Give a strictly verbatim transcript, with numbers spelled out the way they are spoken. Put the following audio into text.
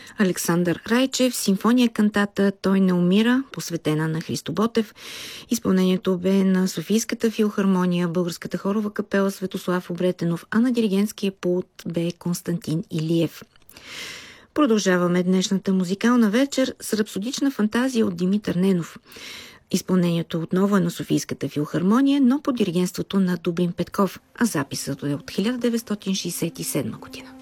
Александър Райчев, симфония кантата «Той не умира», посветена на Христо Ботев. Изпълнението бе на Софийската филхармония, Българската хорова капела Светослав Обретенов, а на диригентския пулт бе Константин Илиев. Продължаваме днешната музикална вечер с рапсодична фантазия от Димитър Ненов. Изпълнението отново е на Софийската филхармония, но под диригентството на Добрин Петков, а записът е от хиляда деветстотин шейсет и седма година.